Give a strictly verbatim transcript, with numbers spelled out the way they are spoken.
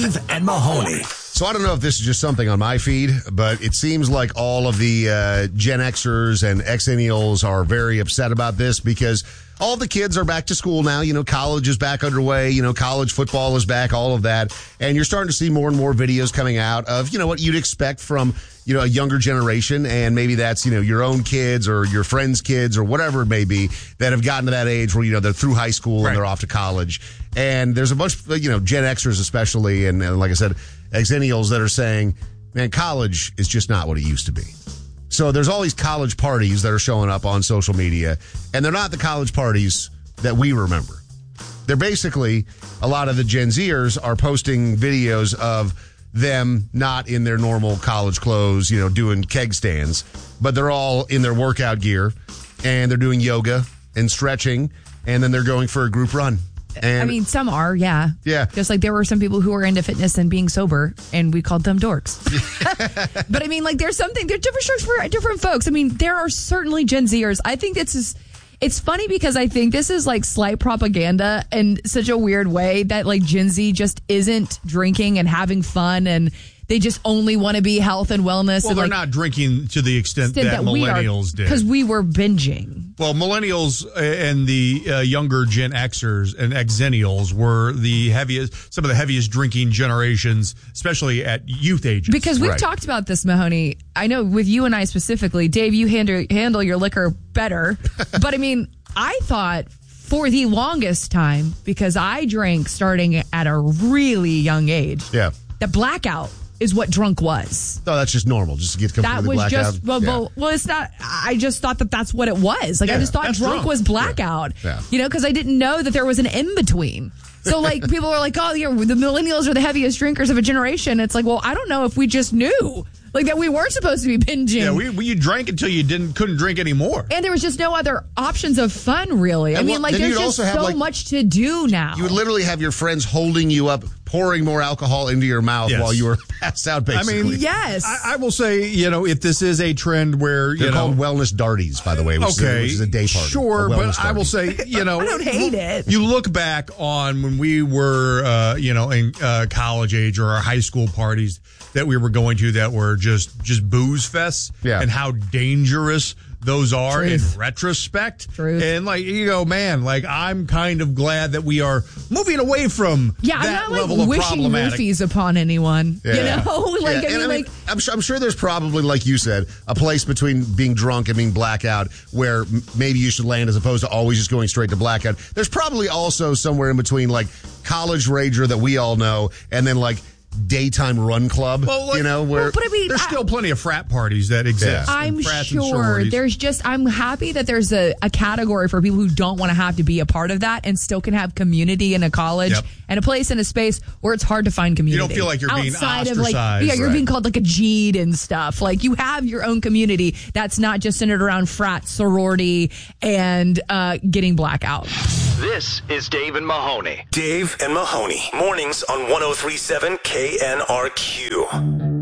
Dave and Mahoney. So I don't know if this is just something on my feed, but it seems like all of the uh, Gen Xers and Xennials are very upset about this because all the kids are back to school now. You know, college is back underway. You know, college football is back, all of that. And you're starting to see more and more videos coming out of, you know, what you'd expect from, you know, a younger generation. And maybe that's, you know, your own kids or your friends' kids or whatever it may be that have gotten to that age where, you know, they're through high school Right. and they're off to college. And there's a bunch of, you know, Gen Xers especially, and, and like I said, Xennials that are saying, man, college is just not what it used to be. So there's all these college parties that are showing up on social media, and they're not the college parties that we remember. They're basically, a lot of the Gen Zers are posting videos of them not in their normal college clothes, you know, doing keg stands, but they're all in their workout gear, and they're doing yoga and stretching, and then they're going for a group run. And I mean, some are, yeah. Yeah. Just like there were some people who were into fitness and being sober, and we called them dorks. But I mean, like, there's something, there are different strokes for different folks. I mean, there are certainly Gen Zers. I think this is, it's funny because I think this is like slight propaganda in such a weird way that like Gen Z just isn't drinking and having fun, and they just only want to be health and wellness. Well, and they're like, not drinking to the extent, extent that, that we are, millennials did. because we were binging. Well, millennials and the uh, younger Gen Xers and Xennials were the heaviest, some of the heaviest drinking generations, especially at youth ages. Because we've Right. talked about this, Mahoney. I know with you and I specifically, Dave, you handle, handle your liquor better. But I mean, I thought for the longest time, because I drank starting at a really young age, yeah. that blackout is what drunk was. No, that's just normal. Just to get completely That was blackout. just, well, Yeah. well, well, it's not, I just thought that that's what it was. Like, I Yeah, just thought that's drunk, drunk. was blackout. Yeah. You know, because I didn't know that there was an in-between. So, like, people are like, oh, yeah, the millennials are the heaviest drinkers of a generation. It's like, well, I don't know if we just knew. Like, that we weren't supposed to be binging. Yeah, we, we you drank until you didn't couldn't drink anymore. And there was just no other options of fun, really. I And mean, well, like, then there's you'd just also have, so like- much to do now. You would literally have your friends holding you up, pouring more alcohol into your mouth Yes. while you were passed out, I basically. mean, Yes. I, I will say, you know, if this is a trend where, They're you know, called wellness darties, by the way, which, is, a, okay, which is a day party. sure, A but wellness I will darty. say, you know, I don't hate it. You look back on when we were, uh, you know, in uh, college age or our high school parties that we were going to that were just just booze fests, Yeah. and how dangerous those are Truth. in retrospect. Truth. And like, you go, man, like I'm kind of glad that we are moving away from yeah, that I'm level not like of wishing problematic. roofies upon anyone. Yeah. You know? Like, Yeah, I and mean, like, I'm sure, I'm sure there's probably, like you said, a place between being drunk and being blackout where m- maybe you should land as opposed to always just going straight to blackout. There's probably also somewhere in between, like, college rager that we all know and then, like, daytime run club, Well, like- you know, where well, but I mean, There's I- still plenty of frat parties that exist. Yeah. I'm and frats and sure sororities. there's just, I'm happy that there's a, a category for people who don't want to have to be a part of that and still can have community in a college Yep. and a place in a space where it's hard to find community. don't feel like you're being Outside of like, ostracized. yeah, you're Right. being called like a G E D and stuff. Like you have your own community that's not just centered around frat, sorority, and uh, getting blackout. This is Dave and Mahoney. Dave and Mahoney. Mornings on one oh three point seven K N R Q.